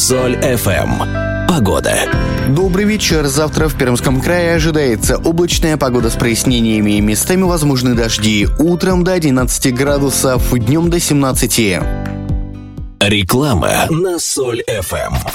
Соль ФМ. Погода. Добрый вечер. Завтра в Пермском крае ожидается облачная погода с прояснениями. Местами возможны дожди. Утром до 11 градусов, днем до 17. Реклама на Соль ФМ.